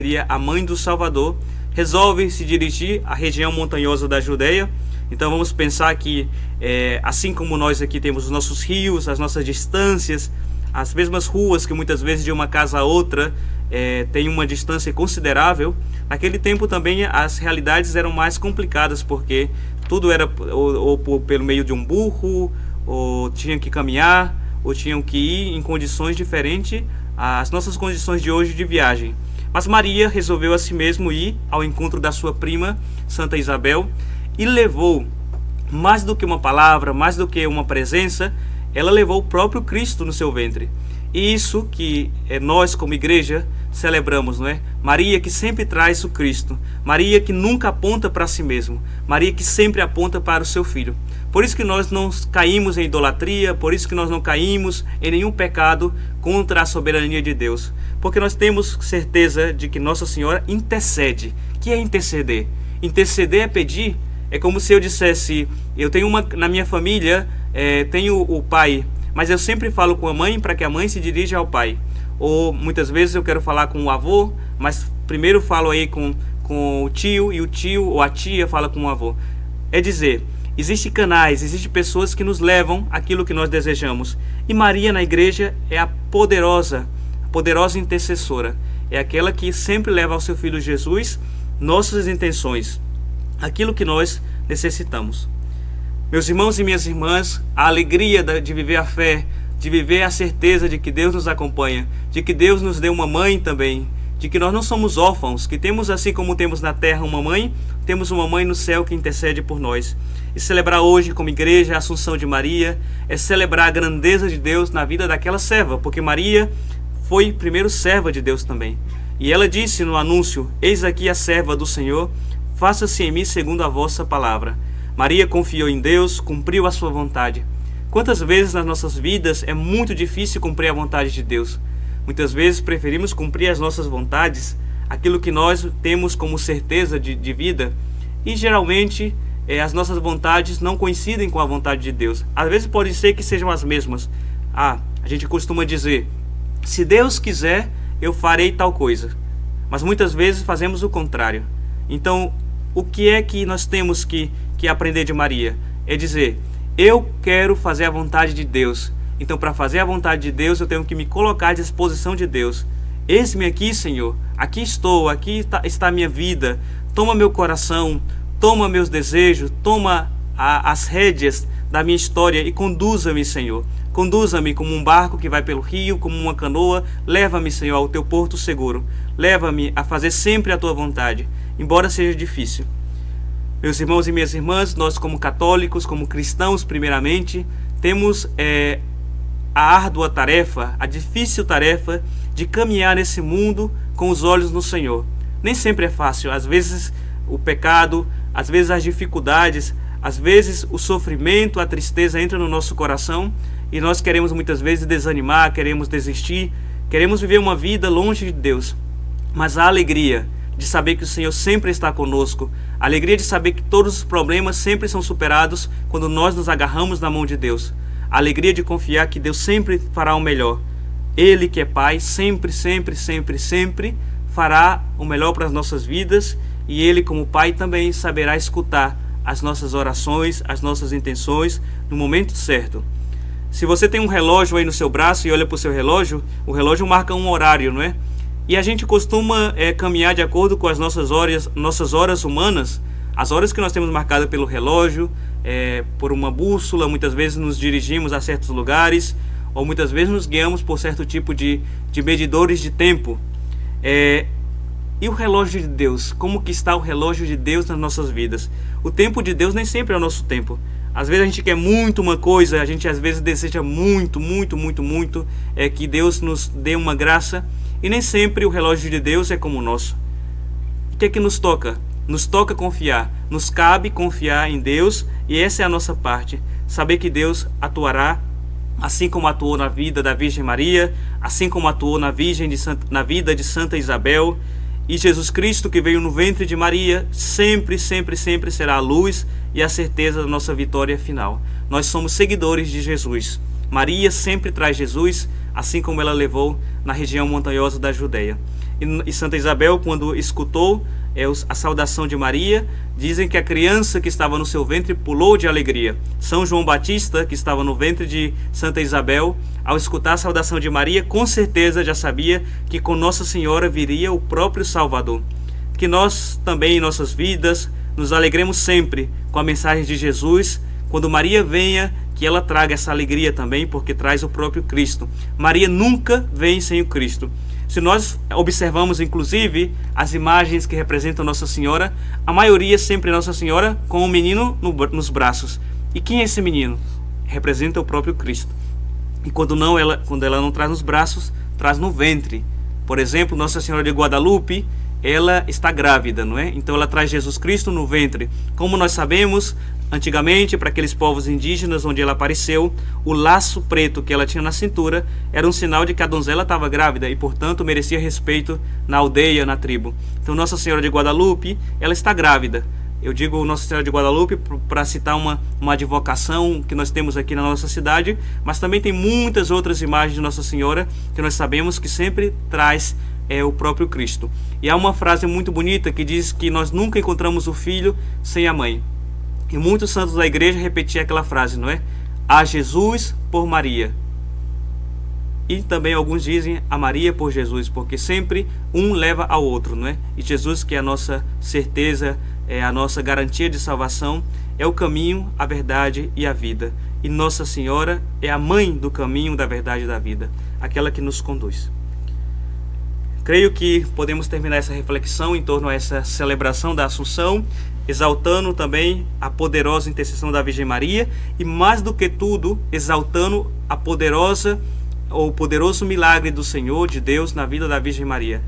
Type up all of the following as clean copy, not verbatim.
seria a mãe do Salvador, resolve se dirigir à região montanhosa da Judeia. Então vamos pensar que, assim como nós aqui temos os nossos rios, as nossas distâncias, as mesmas ruas que muitas vezes de uma casa a outra tem uma distância considerável, naquele tempo também as realidades eram mais complicadas, porque tudo era ou pelo meio de um burro, ou tinham que caminhar, ou tinham que ir em condições diferentes às nossas condições de hoje de viagem. Mas Maria resolveu a si mesmo ir ao encontro da sua prima, Santa Isabel, e levou, mais do que uma palavra, mais do que uma presença, ela levou o próprio Cristo no seu ventre. E isso que nós como igreja celebramos, não é? Maria que sempre traz o Cristo, Maria que nunca aponta para si mesmo, Maria que sempre aponta para o seu Filho. Por isso que nós não caímos em idolatria, por isso que nós não caímos em nenhum pecado contra a soberania de Deus, porque nós temos certeza de que Nossa Senhora intercede. O que é interceder? Interceder é pedir. É como se eu dissesse, eu tenho na minha família, tenho o pai, mas eu sempre falo com a mãe para que a mãe se dirija ao pai. Ou muitas vezes eu quero falar com o avô, mas primeiro falo aí com o tio, e o tio ou a tia fala com o avô. É dizer, existem canais, existem pessoas que nos levam aquilo que nós desejamos. E Maria na igreja é a poderosa intercessora. É aquela que sempre leva ao seu Filho Jesus nossas intenções, aquilo que nós necessitamos. Meus irmãos e minhas irmãs, a alegria de viver a fé, de viver a certeza de que Deus nos acompanha, de que Deus nos deu uma mãe também, de que nós não somos órfãos, que temos, assim como temos na terra uma mãe, temos uma mãe no céu que intercede por nós. E celebrar hoje como igreja a Assunção de Maria é celebrar a grandeza de Deus na vida daquela serva, porque Maria foi primeiro serva de Deus também. E ela disse no anúncio, eis aqui a serva do Senhor, faça-se em mim segundo a vossa palavra. Maria confiou em Deus, cumpriu a sua vontade. Quantas vezes nas nossas vidas é muito difícil cumprir a vontade de Deus? Muitas vezes preferimos cumprir as nossas vontades, aquilo que nós temos como certeza de vida, e geralmente as nossas vontades não coincidem com a vontade de Deus. Às vezes pode ser que sejam as mesmas. A gente costuma dizer, se Deus quiser, eu farei tal coisa. Mas muitas vezes fazemos o contrário. Então, o que é que nós temos que aprender de Maria? É dizer, eu quero fazer a vontade de Deus. Então, para fazer a vontade de Deus, eu tenho que me colocar à disposição de Deus. Eis-me aqui, Senhor. Aqui estou, aqui está a minha vida. Toma meu coração, toma meus desejos, toma as rédeas da minha história e conduza-me, Senhor. Conduza-me como um barco que vai pelo rio, como uma canoa. Leva-me, Senhor, ao teu porto seguro. Leva-me a fazer sempre a tua vontade, embora seja difícil. Meus irmãos e minhas irmãs, nós como católicos, como cristãos primeiramente, temos a árdua tarefa, a difícil tarefa de caminhar nesse mundo com os olhos no Senhor. Nem sempre é fácil, às vezes o pecado, às vezes as dificuldades, às vezes o sofrimento, a tristeza entra no nosso coração e nós queremos muitas vezes desanimar, queremos desistir, queremos viver uma vida longe de Deus. Mas a alegria de saber que o Senhor sempre está conosco, a alegria de saber que todos os problemas sempre são superados quando nós nos agarramos na mão de Deus, a alegria de confiar que Deus sempre fará o melhor. Ele que é Pai, sempre, sempre, sempre, sempre fará o melhor para as nossas vidas, e Ele como Pai também saberá escutar as nossas orações, as nossas intenções no momento certo. Se você tem um relógio aí no seu braço e olha para o seu relógio, o relógio marca um horário, não é? E a gente costuma caminhar de acordo com as nossas horas humanas, as horas que nós temos marcadas pelo relógio, por uma bússola. Muitas vezes nos dirigimos a certos lugares, ou muitas vezes nos guiamos por certo tipo de medidores de tempo. E o relógio de Deus? Como que está o relógio de Deus nas nossas vidas? O tempo de Deus nem sempre é o nosso tempo. Às vezes a gente quer muito uma coisa, a gente às vezes deseja muito que Deus nos dê uma graça, e nem sempre o relógio de Deus é como o nosso. O que é que nos toca? Nos toca confiar, nos cabe confiar em Deus, e essa é a nossa parte. Saber que Deus atuará, assim como atuou na vida da Virgem Maria, assim como atuou na vida de Santa Isabel. E Jesus Cristo, que veio no ventre de Maria, sempre, sempre, sempre será a luz e a certeza da nossa vitória final. Nós somos seguidores de Jesus. Maria sempre traz Jesus, assim como ela levou na região montanhosa da Judeia. e Santa Isabel, quando escutou a saudação de Maria, dizem que a criança que estava no seu ventre pulou de alegria. São João Batista, que estava no ventre de Santa Isabel, ao escutar a saudação de Maria, com certeza já sabia que com Nossa Senhora viria o próprio Salvador. Que nós também, em nossas vidas, nos alegremos sempre com a mensagem de Jesus. Quando Maria venha, que ela traga essa alegria também, porque traz o próprio Cristo. Maria nunca vem sem o Cristo. Se nós observamos, inclusive, as imagens que representam Nossa Senhora, a maioria sempre é Nossa Senhora com o menino nos braços. E quem é esse menino? Representa o próprio Cristo. E quando ela não traz nos braços, traz no ventre. Por exemplo, Nossa Senhora de Guadalupe, ela está grávida, não é? Então ela traz Jesus Cristo no ventre. Como nós sabemos, antigamente, para aqueles povos indígenas onde ela apareceu, o laço preto que ela tinha na cintura era um sinal de que a donzela estava grávida e, portanto, merecia respeito na aldeia, na tribo. Então Nossa Senhora de Guadalupe, ela está grávida. Eu digo Nossa Senhora de Guadalupe para citar uma advocação que nós temos aqui na nossa cidade, mas também tem muitas outras imagens de Nossa Senhora que nós sabemos que sempre traz o próprio Cristo. E há uma frase muito bonita que diz que nós nunca encontramos o filho sem a mãe. E muitos santos da igreja repetiam aquela frase, não é? A Jesus por Maria. E também alguns dizem a Maria por Jesus, porque sempre um leva ao outro, não é? E Jesus, que é a nossa certeza, é a nossa garantia de salvação, é o caminho, a verdade e a vida. E Nossa Senhora é a mãe do caminho, da verdade e da vida, aquela que nos conduz. Creio que podemos terminar essa reflexão em torno a essa celebração da Assunção, exaltando também a poderosa intercessão da Virgem Maria e, mais do que tudo, exaltando o poderoso milagre do Senhor, de Deus, na vida da Virgem Maria.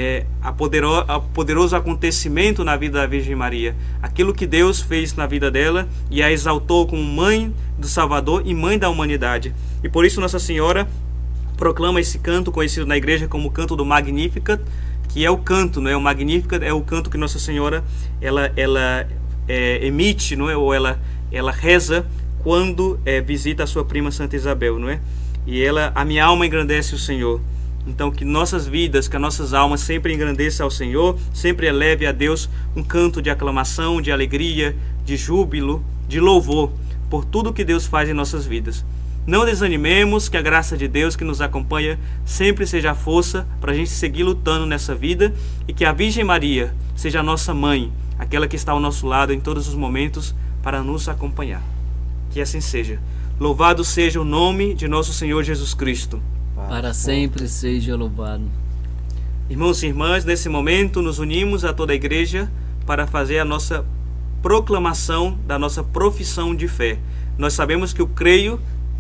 O poderoso acontecimento na vida da Virgem Maria. Aquilo que Deus fez na vida dela e a exaltou como mãe do Salvador e mãe da humanidade. E por isso Nossa Senhora proclama esse canto, conhecido na igreja como o canto do Magnificat, que é o canto, não é? O Magnificat é o canto que Nossa Senhora ela emite, não é? Ou ela reza quando visita a sua prima Santa Isabel, não é? E a minha alma engrandece o Senhor. Então que nossas vidas, que as nossas almas sempre engrandeçam ao Senhor, sempre eleve a Deus um canto de aclamação, de alegria, de júbilo, de louvor por tudo que Deus faz em nossas vidas. Não desanimemos, que a graça de Deus que nos acompanha sempre seja a força para a gente seguir lutando nessa vida, e que a Virgem Maria seja a nossa mãe, aquela que está ao nosso lado em todos os momentos para nos acompanhar. Que assim seja. Louvado seja o nome de nosso Senhor Jesus Cristo. Para sempre seja louvado. Irmãos e irmãs, nesse momento nos unimos a toda a igreja para fazer a nossa proclamação da nossa profissão de fé. Nós sabemos que o creio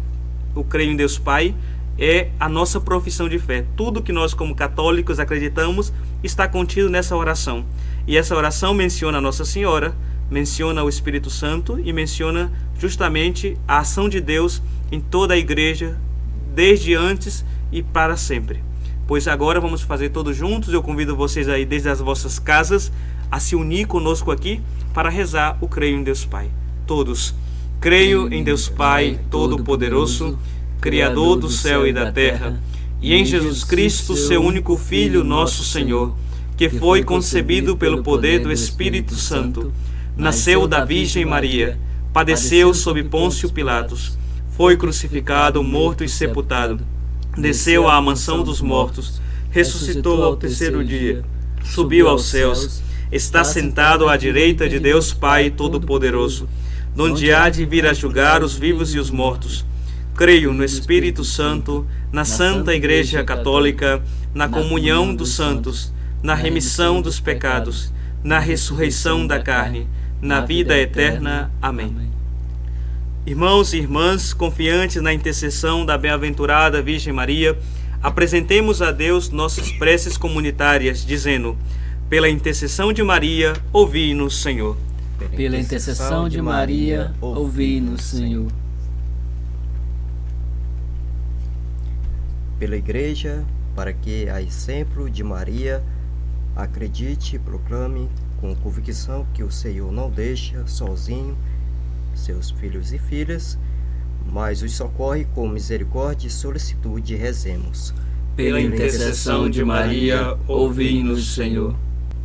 em Deus Pai é a nossa profissão de fé. Tudo que nós como católicos acreditamos está contido nessa oração. E essa oração menciona a Nossa Senhora, menciona o Espírito Santo e menciona justamente a ação de Deus em toda a igreja, desde antes e para sempre. Pois agora vamos fazer todos juntos. Eu convido vocês aí desde as vossas casas a se unir conosco aqui para rezar o Creio em Deus Pai. Todos. Creio em Deus Pai Todo-Poderoso, Criador do céu e da terra, e em Jesus Cristo, seu único Filho, nosso Senhor, que foi concebido pelo poder do Espírito Santo, nasceu da Virgem Maria, padeceu sob Pôncio Pilatos, foi crucificado, morto e sepultado, desceu à mansão dos mortos, ressuscitou ao terceiro dia, subiu aos céus, está sentado à direita de Deus Pai Todo-Poderoso, donde há de vir a julgar os vivos e os mortos. Creio no Espírito Santo, na Santa Igreja Católica, na comunhão dos santos, na remissão dos pecados, na ressurreição da carne, na vida eterna. Amém. Irmãos e irmãs, confiantes na intercessão da bem-aventurada Virgem Maria, apresentemos a Deus nossas preces comunitárias, dizendo: pela intercessão de Maria, ouvi-nos, Senhor. Pela intercessão de Maria, ouvi-nos, Senhor. Pela Igreja, para que, a exemplo de Maria, acredite e proclame com convicção que o Senhor não deixa sozinho seus filhos e filhas, mas os socorre com misericórdia e solicitude. Rezemos. Pela intercessão de Maria, ouvi-nos, Senhor.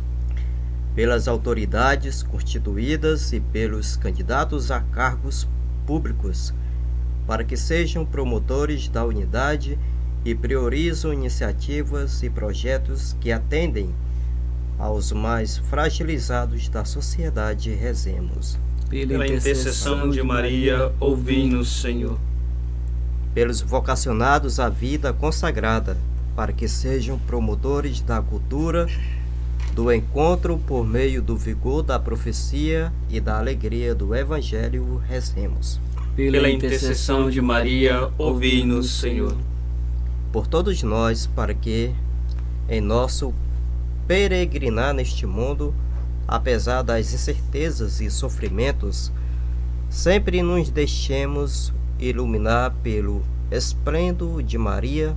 Pelas autoridades constituídas e pelos candidatos a cargos públicos, para que sejam promotores da unidade e priorizam iniciativas e projetos que atendem aos mais fragilizados da sociedade, rezemos. Pela intercessão de Maria, ouvi-nos, Senhor. Pelos vocacionados à vida consagrada, para que sejam promotores da cultura, do encontro por meio do vigor da profecia e da alegria do Evangelho, rezemos. Pela intercessão de Maria, ouvi-nos, Senhor. Por todos nós, para que, em nosso peregrinar neste mundo, apesar das incertezas e sofrimentos, sempre nos deixemos iluminar pelo esplendor de Maria,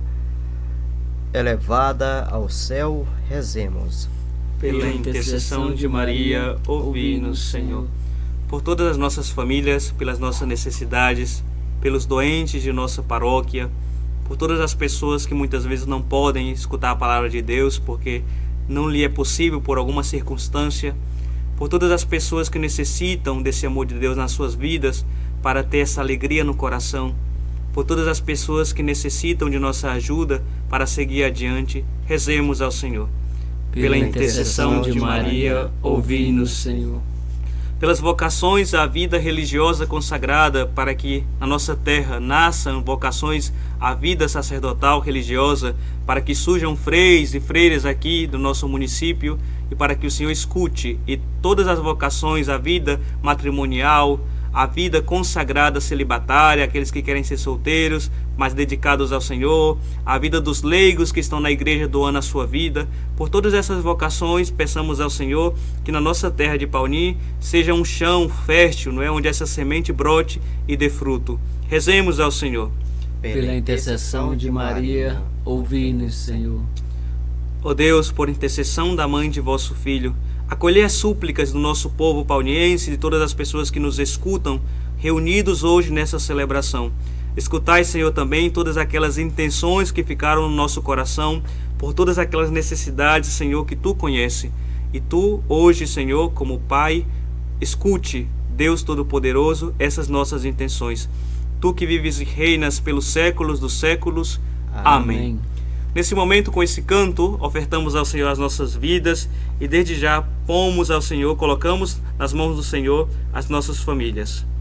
elevada ao céu, rezemos. Pela intercessão de Maria, ouvi-nos, Senhor. Por todas as nossas famílias, pelas nossas necessidades, pelos doentes de nossa paróquia, por todas as pessoas que muitas vezes não podem escutar a palavra de Deus porque não lhe é possível por alguma circunstância, por todas as pessoas que necessitam desse amor de Deus nas suas vidas para ter essa alegria no coração, por todas as pessoas que necessitam de nossa ajuda para seguir adiante, rezemos ao Senhor. Pela intercessão de Maria, ouvi-nos, Senhor. Pelas vocações à vida religiosa consagrada, para que na nossa terra nasçam vocações à vida sacerdotal religiosa, para que surjam freis e freiras aqui do nosso município e para que o Senhor escute, e todas as vocações à vida matrimonial, a vida consagrada celibatária, aqueles que querem ser solteiros, mas dedicados ao Senhor, a vida dos leigos que estão na igreja doando a sua vida. Por todas essas vocações, peçamos ao Senhor que na nossa terra de Pauni seja um chão fértil, não é, onde essa semente brote e dê fruto. Rezemos ao Senhor. Pela intercessão de Maria, ouvi-nos, Senhor. Ó Deus, por intercessão da mãe de vosso Filho, acolhei as súplicas do nosso povo pauniense e de todas as pessoas que nos escutam, reunidos hoje nessa celebração. Escutai, Senhor, também todas aquelas intenções que ficaram no nosso coração, por todas aquelas necessidades, Senhor, que Tu conheces. E Tu, hoje, Senhor, como Pai, escute, Deus Todo-Poderoso, essas nossas intenções. Tu que vives e reinas pelos séculos dos séculos. Amém. Nesse momento, com esse canto, ofertamos ao Senhor as nossas vidas e desde já pomos ao Senhor, colocamos nas mãos do Senhor as nossas famílias.